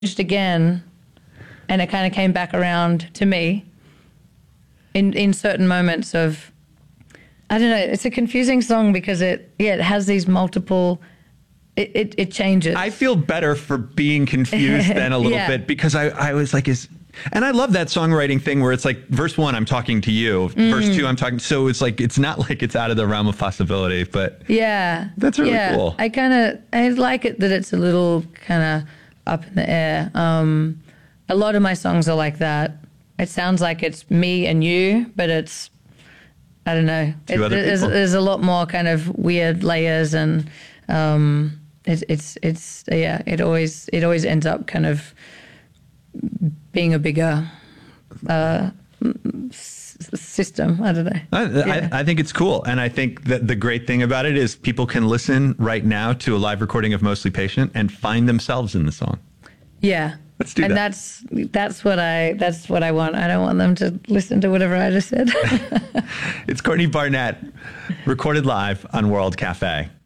again, and it kind of came back around to me in certain moments of, I don't know, it's a confusing song because it has these multiple, it changes. I feel better for being confused than a little bit, because I was like, and I love that songwriting thing where it's like, verse 1, I'm talking to you. Verse 2, I'm talking. So it's like, it's not like it's out of the realm of possibility, but that's really cool. I like it that it's a little kind of up in the air. A lot of my songs are like that. It sounds like it's me and you, but it's, I don't know. There's a lot more kind of weird layers, and it always ends up kind of being a bigger system. I don't know. I think it's cool. And I think that the great thing about it is people can listen right now to a live recording of Mostly Patient and find themselves in the song. Yeah. Let's do that. And that's what I want. I don't want them to listen to whatever I just said. It's Courtney Barnett, recorded live on World Cafe.